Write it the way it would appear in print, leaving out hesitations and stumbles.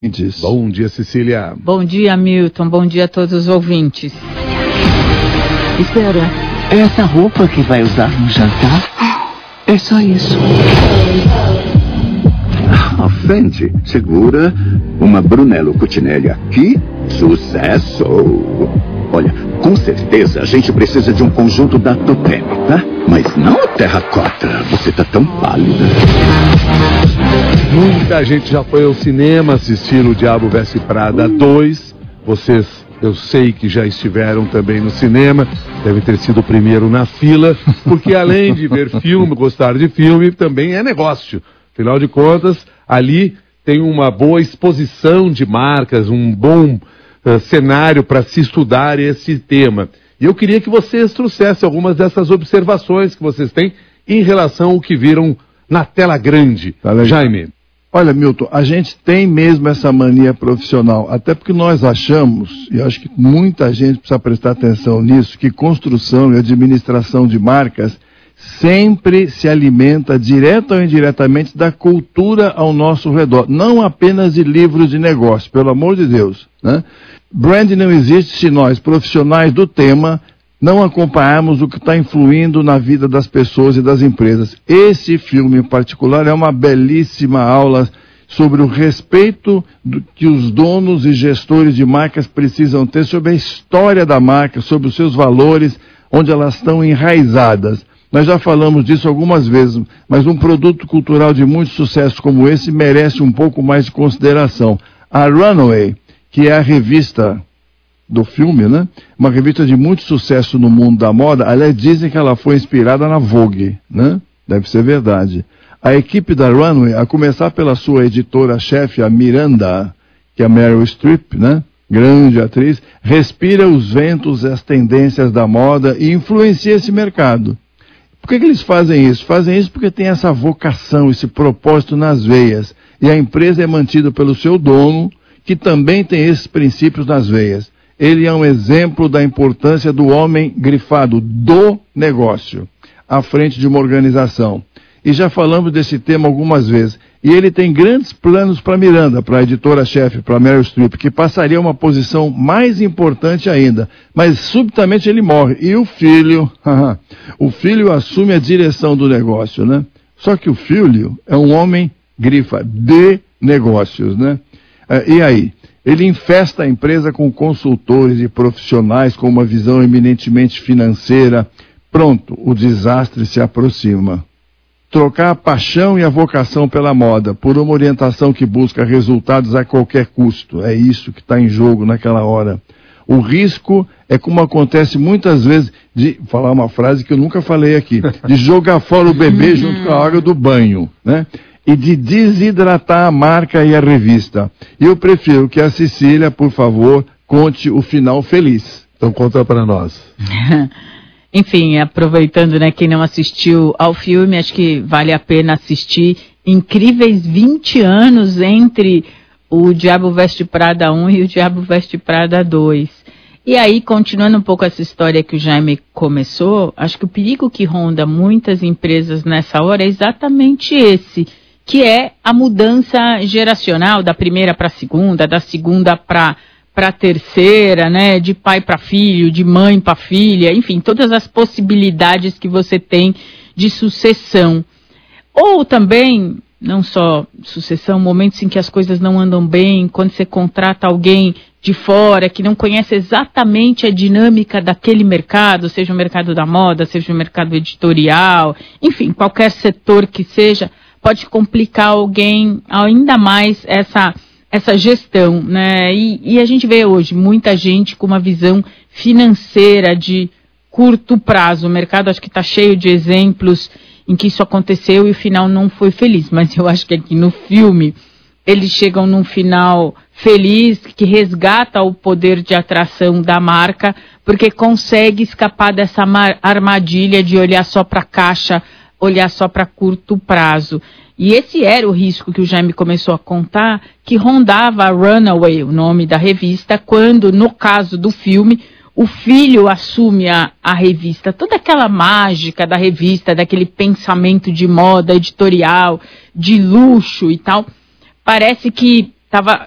Bom dia, Cecília. Bom dia, Milton. Bom dia a todos os ouvintes. Espera, é essa roupa que vai usar no jantar? É só isso. A Fendi segura uma Brunello Cucinelli aqui. Sucesso! Olha, com certeza a gente precisa de um conjunto da Topemi, tá? Mas não terracota. Você tá tão pálida. Muita gente já foi ao cinema assistir O Diabo Veste Prada 2. Vocês, eu sei que já estiveram também no cinema. Deve ter sido o primeiro na fila. Porque além de ver filme, gostar de filme, também é negócio. Afinal de contas, ali tem uma boa exposição de marcas, um bom cenário para se estudar esse tema. E eu queria que vocês trouxessem algumas dessas observações que vocês têm em relação ao que viram na tela grande. Tá, Jaime. Olha, Milton, a gente tem mesmo essa mania profissional, até porque nós achamos, e acho que muita gente precisa prestar atenção nisso, que construção e administração de marcas sempre se alimenta, direta ou indiretamente, da cultura ao nosso redor, não apenas de livros de negócio, pelo amor de Deus, né? Brand não existe se nós, profissionais do tema, não acompanharmos o que está influindo na vida das pessoas e das empresas. Esse filme em particular é uma belíssima aula sobre o respeito que os donos e gestores de marcas precisam ter sobre a história da marca, sobre os seus valores, onde elas estão enraizadas. Nós já falamos disso algumas vezes, mas um produto cultural de muito sucesso como esse merece um pouco mais de consideração. A Runway, que é a revista do filme, né? Uma revista de muito sucesso no mundo da moda. Aliás, dizem que ela foi inspirada na Vogue, né? Deve ser verdade. A equipe da Runway, a começar pela sua editora-chefe, a Miranda, que é a Meryl Streep, né? Grande atriz, respira os ventos e as tendências da moda e influencia esse mercado. Por que eles fazem isso? Fazem isso porque tem essa vocação, esse propósito nas veias. E a empresa é mantida pelo seu dono, que também tem esses princípios nas veias. Ele é um exemplo da importância do homem grifado do negócio, à frente de uma organização. E já falamos desse tema algumas vezes. E ele tem grandes planos para Miranda, para a editora-chefe, para Meryl Streep, que passaria uma posição mais importante ainda. Mas subitamente ele morre. E o filho assume a direção do negócio, né? Só que o filho é um homem grifa de negócios, né? E aí? Ele infesta a empresa com consultores e profissionais com uma visão eminentemente financeira. Pronto, o desastre se aproxima. Trocar a paixão e a vocação pela moda por uma orientação que busca resultados a qualquer custo. É isso que está em jogo naquela hora. O risco é, como acontece muitas vezes, de falar uma frase que eu nunca falei aqui, de jogar fora o bebê junto com a água do banho, né? E de desidratar a marca e a revista. E eu prefiro que a Cecília, por favor, conte o final feliz. Então conta para nós. Enfim, aproveitando, né, quem não assistiu ao filme, acho que vale a pena assistir. Incríveis 20 anos entre o Diabo Veste Prada 1 e o Diabo Veste Prada 2. E aí, continuando um pouco essa história que o Jaime começou, acho que o perigo que ronda muitas empresas nessa hora é exatamente esse, que é a mudança geracional da primeira para a segunda, da segunda para a terceira, né, de pai para filho, de mãe para filha, enfim, todas as possibilidades que você tem de sucessão. Ou também, não só sucessão, momentos em que as coisas não andam bem, quando você contrata alguém de fora que não conhece exatamente a dinâmica daquele mercado, seja o mercado da moda, seja o mercado editorial, enfim, qualquer setor que seja, pode complicar alguém ainda mais essa gestão, né? E a gente vê hoje muita gente com uma visão financeira de curto prazo. O mercado acho que está cheio de exemplos em que isso aconteceu e o final não foi feliz. Mas eu acho que aqui no filme eles chegam num final feliz que resgata o poder de atração da marca, porque consegue escapar dessa armadilha de olhar só para a caixa, olhar só para curto prazo. E esse era o risco que o Jaime começou a contar, que rondava a Runaway, o nome da revista, quando, no caso do filme, o filho assume a revista. Toda aquela mágica da revista, daquele pensamento de moda editorial, de luxo e tal, parece que estava